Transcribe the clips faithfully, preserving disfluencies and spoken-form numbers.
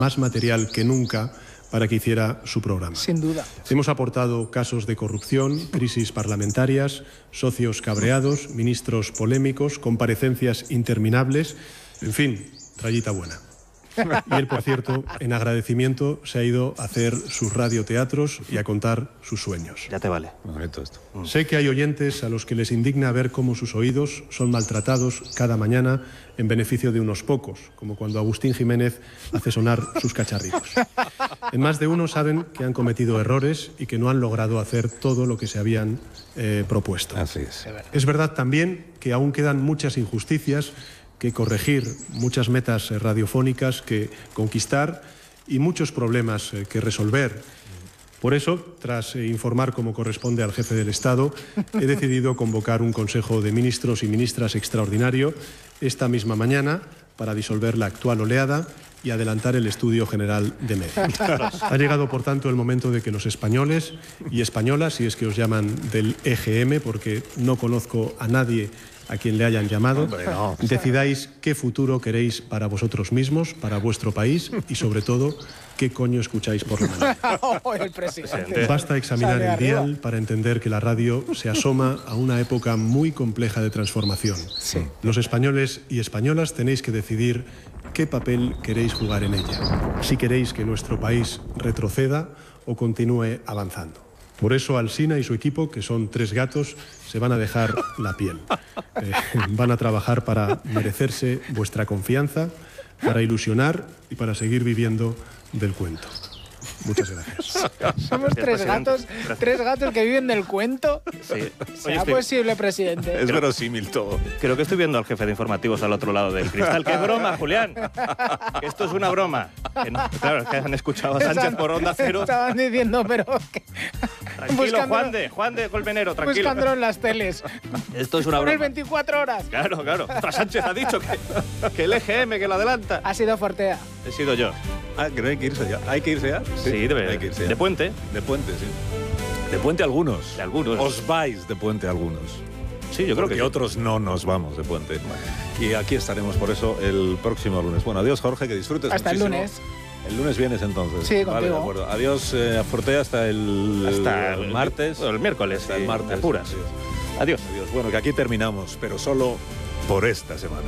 más material que nunca para que hiciera su programa. Sin duda. Hemos aportado casos de corrupción, crisis parlamentarias, socios cabreados, ministros polémicos, comparecencias interminables, en fin, rayita buena. Y él, por cierto, en agradecimiento se ha ido a hacer sus radioteatros y a contar sus sueños. Ya te vale. Bonito esto. Mm. Sé que hay oyentes a los que les indigna ver cómo sus oídos son maltratados cada mañana en beneficio de unos pocos, como cuando Agustín Jiménez hace sonar sus cacharritos. En más de uno saben que han cometido errores y que no han logrado hacer todo lo que se habían eh, propuesto. Así es. Es verdad también que aún quedan muchas injusticias que corregir, muchas metas radiofónicas que conquistar y muchos problemas que resolver. Por eso, tras informar como corresponde al jefe del Estado, he decidido convocar un Consejo de Ministros y Ministras extraordinario esta misma mañana para disolver la actual oleada y adelantar el estudio general de medios. Ha llegado, por tanto, el momento de que los españoles y españolas, si es que os llaman del E G M, porque no conozco a nadie a quien le hayan llamado, Hombre, no. decidáis qué futuro queréis para vosotros mismos, para vuestro país y, sobre todo, qué coño escucháis por la mañana. Oh, el presidente. Basta examinar Sale el arriba. dial para entender que la radio se asoma a una época muy compleja de transformación. Sí. Los españoles y españolas tenéis que decidir qué papel queréis jugar en ella. Si queréis que nuestro país retroceda o continúe avanzando. Por eso Alsina y su equipo, que son tres gatos, se van a dejar la piel. Eh, van a trabajar para merecerse vuestra confianza, para ilusionar y para seguir viviendo del cuento. Muchas gracias. Somos tres gatos, tres gatos que viven del cuento. Sí. ¿Será estoy- posible, presidente? Es verosímil todo. Creo que estoy viendo al jefe de informativos al otro lado del cristal. ¡Qué broma, Julián! Que esto es una broma. Que no- claro, es que han escuchado a Sánchez por Onda Cero. Estaban diciendo, pero... que- Tranquilo, buscándolo- Juan de, Juan de Colmenero, tranquilo. Buscándolo en las teles. Esto es una Poner broma. veinticuatro horas. Claro, claro. Ostras, Sánchez ha dicho que, que el E G M, que lo adelanta. Ha sido Fortea. He sido yo. Ah, que no hay que irse ya. ¿Hay que irse ya? Sí, debe. Hay que irse ya. De puente. De puente, sí. De puente algunos. De algunos. Os vais de puente algunos. Sí, yo creo Porque que sí. otros no nos vamos de puente. Y aquí estaremos por eso el próximo lunes. Bueno, adiós Jorge, que disfrutes Hasta el muchísimo. lunes. El lunes vienes entonces. Sí, Vale, contigo. de acuerdo. Adiós eh, a Fortea hasta el, Hasta el el- martes. bueno, el miércoles, Hasta sí, el martes. de apuras. Adiós. Adiós. Adiós. Bueno, que aquí terminamos, pero solo por esta semana.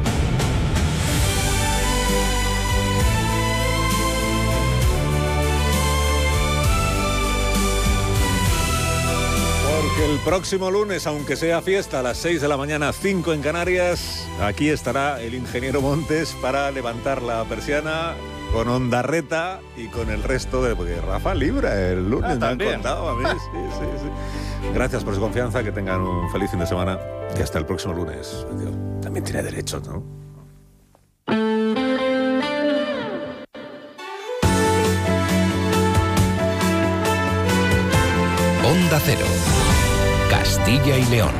Porque el próximo lunes, aunque sea fiesta, a las seis de la mañana, cinco en Canarias, aquí estará el ingeniero Montes para levantar la persiana con Ondarreta y con el resto de... Porque Rafa libra el lunes, Ah, me han también. contado a mí. Sí, sí, sí. Gracias por su confianza, que tengan un feliz fin de semana y hasta el próximo lunes. También tiene derechos, ¿no? Onda Cero. Castilla y León.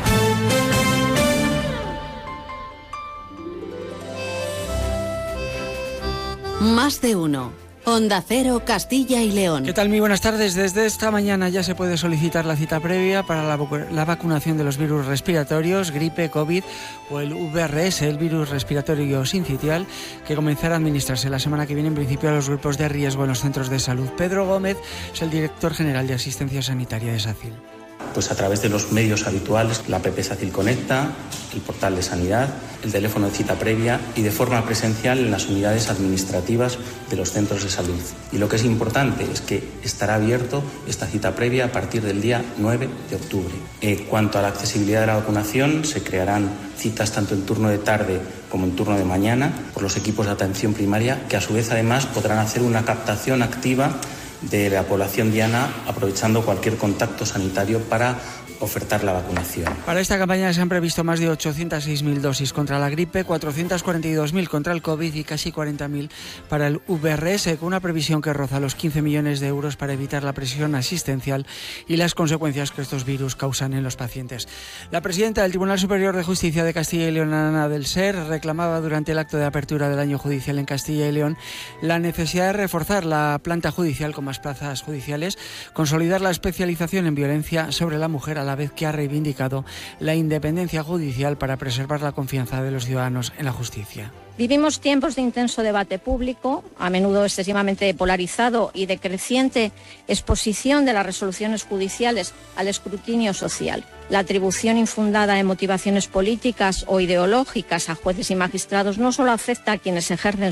Más de uno. Onda Cero, Castilla y León. ¿Qué tal? Muy buenas tardes. Desde esta mañana ya se puede solicitar la cita previa para la, vacu- la vacunación de los virus respiratorios, gripe, COVID o el V R S, el virus respiratorio sincitial, que comenzará a administrarse la semana que viene en principio a los grupos de riesgo en los centros de salud. Pedro Gómez es el director general de Asistencia Sanitaria de SACIL. Pues a través de los medios habituales, la app SACIL Conecta, el portal de Sanidad, el teléfono de cita previa y de forma presencial en las unidades administrativas de los centros de salud. Y lo que es importante es que estará abierto esta cita previa a partir del día nueve de octubre. En cuanto a la accesibilidad de la vacunación, se crearán citas tanto en turno de tarde como en turno de mañana por los equipos de atención primaria, que a su vez además podrán hacer una captación activa de la población diana, aprovechando cualquier contacto sanitario para ofertar la vacunación. Para esta campaña se han previsto más de ochocientas seis mil dosis contra la gripe, cuatrocientas cuarenta y dos mil contra el COVID y casi cuarenta mil para el V R S, con una previsión que roza los quince millones de euros para evitar la presión asistencial y las consecuencias que estos virus causan en los pacientes. La presidenta del Tribunal Superior de Justicia de Castilla y León, Ana del Ser, reclamaba durante el acto de apertura del año judicial en Castilla y León la necesidad de reforzar la planta judicial con más plazas judiciales, consolidar la especialización en violencia sobre la mujer, a la vez que ha reivindicado la independencia judicial para preservar la confianza de los ciudadanos en la justicia. Vivimos tiempos de intenso debate público, a menudo excesivamente polarizado y de creciente exposición de las resoluciones judiciales al escrutinio social. La atribución infundada de motivaciones políticas o ideológicas a jueces y magistrados no solo afecta a quienes ejercen